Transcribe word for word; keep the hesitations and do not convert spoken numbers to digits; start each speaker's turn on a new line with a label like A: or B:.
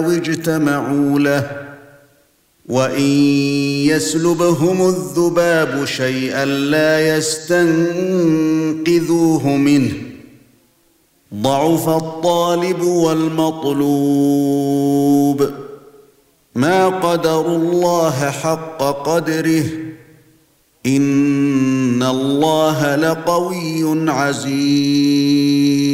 A: اجتمعوا له وَإِن يَسْلُبْهُمُ الذُّبَابُ شَيْئًا لَّا يَسْتَنقِذُوهُ مِنْهُ ضَعُفَ الطَّالِبُ وَالْمَطْلُوبُ مَا قَدَرُوا اللَّهَ حَقَّ قَدْرِهِ إِنَّ اللَّهَ لَقَوِيٌّ عَزِيزٌ